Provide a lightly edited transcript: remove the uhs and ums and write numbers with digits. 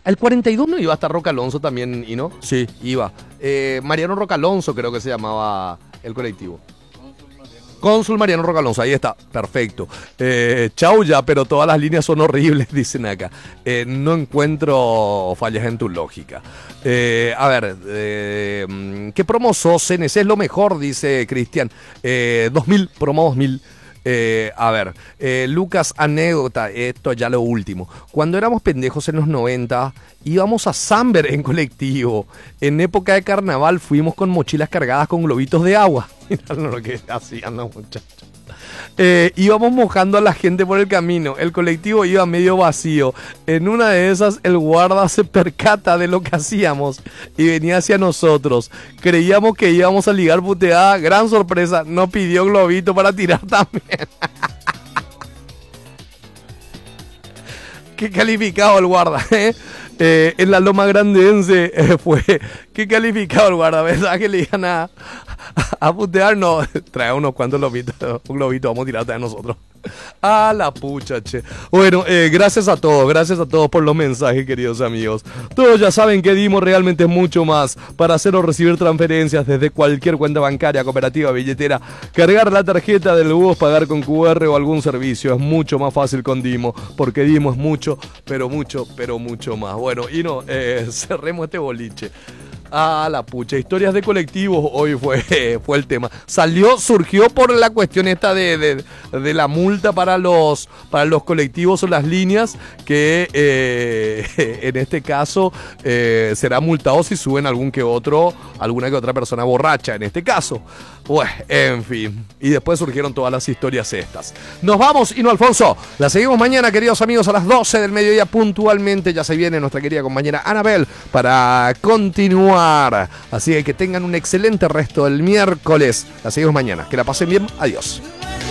El 42 no iba a estar Roca Alonso también, ¿y no? Sí, iba. Mariano Roca Alonso creo que se llamaba el colectivo. Cónsul Mariano Roca Alonso, ahí está, perfecto. Chau ya, pero todas las líneas son horribles, dicen acá. No encuentro fallas en tu lógica. A ver, ¿qué promo sos? CNC es lo mejor, dice Cristian. 2000, promo 2000. A ver, Lucas, anécdota, esto ya lo último. Cuando éramos pendejos en los 90, íbamos a Samber en colectivo. En época de carnaval fuimos con mochilas cargadas con globitos de agua. Mirá lo que hacían los muchachos. Íbamos mojando a la gente por el camino. El colectivo iba medio vacío. En una de esas, el guarda se percata de lo que hacíamos y venía hacia nosotros. Creíamos que íbamos a ligar puteada. Gran sorpresa, no pidió globito para tirar también. Qué calificado el guarda, ¿eh? En la Loma Grandense fue. Qué calificado el guarda, ¿verdad? Que le iban a putear, no. Trae unos cuantos globitos, un globito, vamos a tirar de nosotros. A la pucha, che. Bueno, gracias a todos por los mensajes, queridos amigos. Todos ya saben que Dimo realmente es mucho más para hacer o recibir transferencias desde cualquier cuenta bancaria, cooperativa, billetera, cargar la tarjeta del bus, pagar con QR o algún servicio. Es mucho más fácil con Dimo, porque Dimo es mucho, pero mucho más. Bueno, y no, cerremos este boliche. Ah, la pucha, historias de colectivos hoy fue el tema. Surgió por la cuestión esta de la multa para los colectivos o las líneas que en este caso será multado si suben alguna que otra persona borracha en este caso. Bueno, en fin. Y después surgieron todas las historias estas. Nos vamos, Hino Alfonso. La seguimos mañana, queridos amigos, a las 12 del mediodía puntualmente. Ya se viene nuestra querida compañera Anabel para continuar. Así que tengan un excelente resto del miércoles. La seguimos mañana. Que la pasen bien. Adiós.